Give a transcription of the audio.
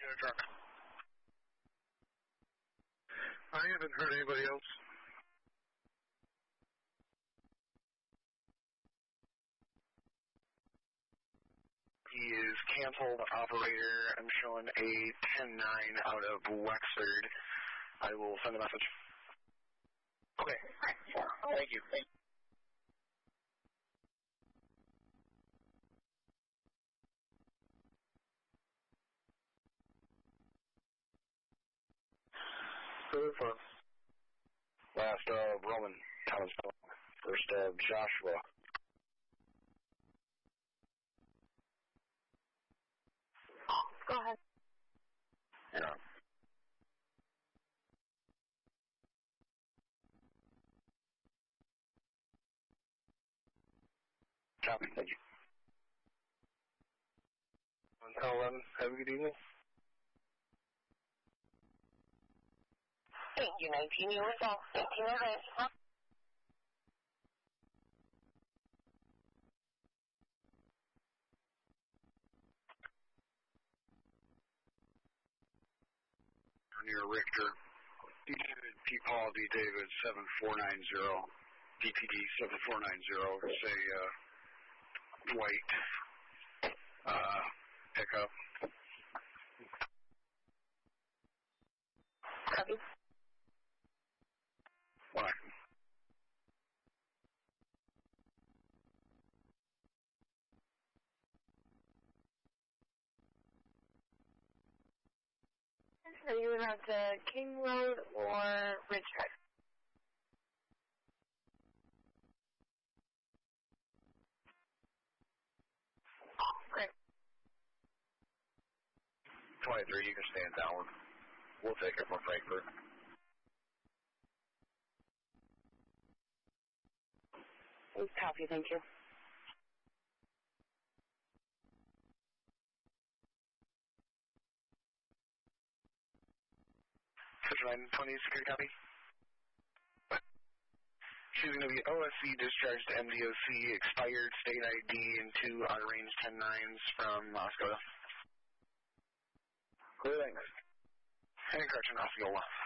a truck. I haven't heard anybody else. He is canceled, operator. I'm showing a 10-9 out of Wexford. I will send a message. Okay. Thank you. Super. Last Roman, Townsville. First Joshua. Go ahead. Yeah. Copy, thank you. 11, have a good evening. Thank you, 19 years old. 18 of it. Near Richter. D. David, P. Paul, D. David, 7490. DPD 7490. Say, white. Pickup. Copy. Black. Are you at the King Road or Ridge Drive? Great. 23, you can stand down. We'll take it from Frankfurt. Copy, thank you. 5920, security copy. She's going to be OSC discharged to MDOC, expired state ID, and 2 out-of-range 10-9s from Osceola. Cool, thanks. And correction, Osceola.